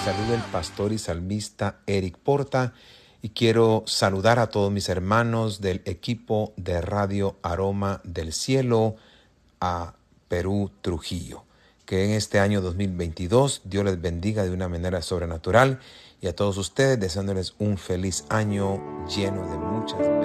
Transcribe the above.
saluda el pastor y salmista Eric Porta y quiero saludar a todos mis hermanos del equipo de Radio Aroma del Cielo a Perú, Trujillo. Que en este año 2022 Dios les bendiga de una manera sobrenatural y a todos ustedes deseándoles un feliz año lleno de muchas bendiciones.